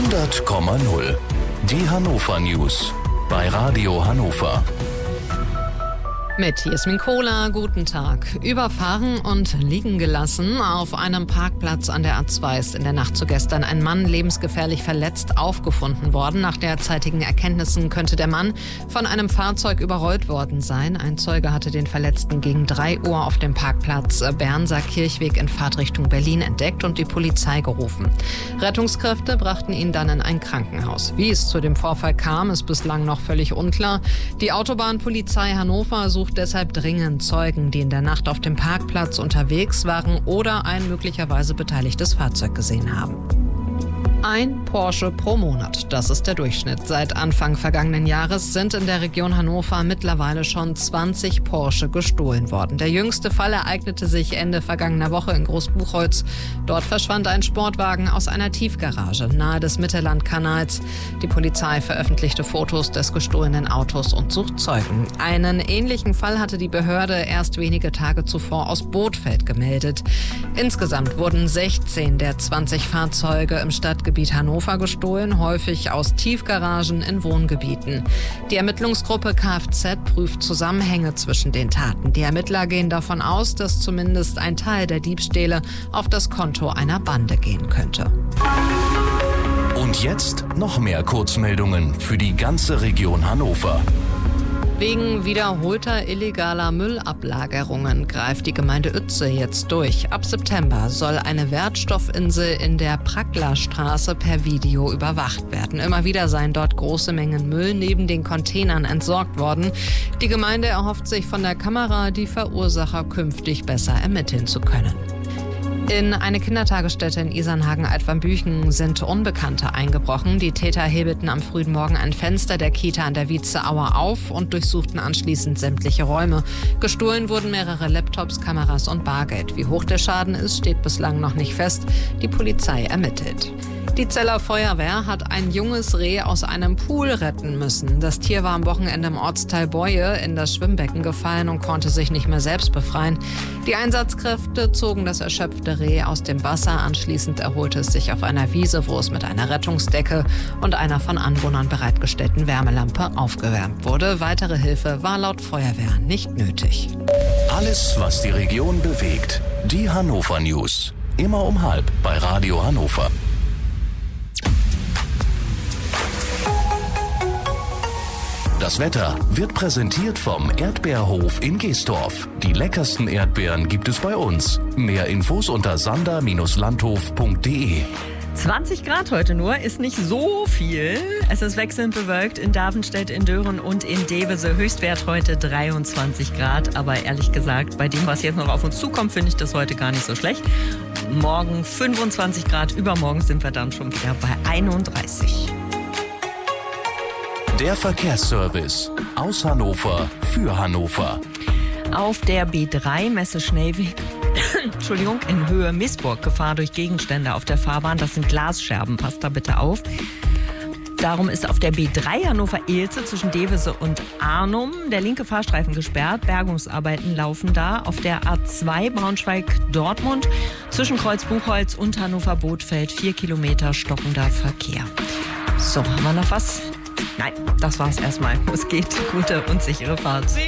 100,0. Die Hannover News bei Radio Hannover. Mit Jasmin Kohler, guten Tag. Überfahren und liegen gelassen. Auf einem Parkplatz an der A2 ist in der Nacht zu gestern ein Mann lebensgefährlich verletzt aufgefunden worden. Nach derzeitigen Erkenntnissen könnte der Mann von einem Fahrzeug überrollt worden sein. Ein Zeuge hatte den Verletzten gegen 3 Uhr auf dem Parkplatz Bernser-Kirchweg in Fahrtrichtung Berlin entdeckt und die Polizei gerufen. Rettungskräfte brachten ihn dann in ein Krankenhaus. Wie es zu dem Vorfall kam, ist bislang noch völlig unklar. Die Autobahnpolizei Hannover sucht deshalb dringend Zeugen, die in der Nacht auf dem Parkplatz unterwegs waren oder ein möglicherweise beteiligtes Fahrzeug gesehen haben. Ein Porsche pro Monat, das ist der Durchschnitt. Seit Anfang vergangenen Jahres sind in der Region Hannover mittlerweile schon 20 Porsche gestohlen worden. Der jüngste Fall ereignete sich Ende vergangener Woche in Großbuchholz. Dort verschwand ein Sportwagen aus einer Tiefgarage nahe des Mittellandkanals. Die Polizei veröffentlichte Fotos des gestohlenen Autos und sucht Zeugen. Einen ähnlichen Fall hatte die Behörde erst wenige Tage zuvor aus Bothfeld gemeldet. Insgesamt wurden 16 der 20 Fahrzeuge im Stadtgebiet Hannover gestohlen, häufig aus Tiefgaragen in Wohngebieten. Die Ermittlungsgruppe Kfz prüft Zusammenhänge zwischen den Taten. Die Ermittler gehen davon aus, dass zumindest ein Teil der Diebstähle auf das Konto einer Bande gehen könnte. Und jetzt noch mehr Kurzmeldungen für die ganze Region Hannover. Wegen wiederholter illegaler Müllablagerungen greift die Gemeinde Uetze jetzt durch. Ab September soll eine Wertstoffinsel in der Pracklerstraße per Video überwacht werden. Immer wieder seien dort große Mengen Müll neben den Containern entsorgt worden. Die Gemeinde erhofft sich von der Kamera, die Verursacher künftig besser ermitteln zu können. In eine Kindertagesstätte in Isernhagen-Altwanbüchen sind Unbekannte eingebrochen. Die Täter hebelten am frühen Morgen ein Fenster der Kita an der Vietzeauer auf und durchsuchten anschließend sämtliche Räume. Gestohlen wurden mehrere Laptops, Kameras und Bargeld. Wie hoch der Schaden ist, steht bislang noch nicht fest. Die Polizei ermittelt. Die Zeller Feuerwehr hat ein junges Reh aus einem Pool retten müssen. Das Tier war am Wochenende im Ortsteil Beue in das Schwimmbecken gefallen und konnte sich nicht mehr selbst befreien. Die Einsatzkräfte zogen das erschöpfte Reh aus dem Wasser. Anschließend erholte es sich auf einer Wiese, wo es mit einer Rettungsdecke und einer von Anwohnern bereitgestellten Wärmelampe aufgewärmt wurde. Weitere Hilfe war laut Feuerwehr nicht nötig. Alles, was die Region bewegt. Die Hannover News. Immer um 12:30 bei Radio Hannover. Das Wetter wird präsentiert vom Erdbeerhof in Geestorf. Die leckersten Erdbeeren gibt es bei uns. Mehr Infos unter sander-landhof.de. 20 Grad heute nur, ist nicht so viel. Es ist wechselnd bewölkt in Davenstedt, in Dören und in Devese. Höchstwert heute 23 Grad. Aber ehrlich gesagt, bei dem, was jetzt noch auf uns zukommt, finde ich das heute gar nicht so schlecht. Morgen 25 Grad, übermorgen sind wir dann schon wieder bei 31. Der Verkehrsservice aus Hannover für Hannover. Auf der B3 Messe Schnellweg, in Höhe Missburg, Gefahr durch Gegenstände auf der Fahrbahn. Das sind Glasscherben, passt da bitte auf. Darum ist auf der B3 Hannover-Ilze zwischen Devese und Arnum der linke Fahrstreifen gesperrt. Bergungsarbeiten laufen da. Auf der A2 Braunschweig-Dortmund zwischen Kreuz-Buchholz und Hannover-Bothfeld 4 Kilometer stockender Verkehr. So, haben wir noch was? Nein, das war's erstmal. Es geht. Gute und sichere Fahrt.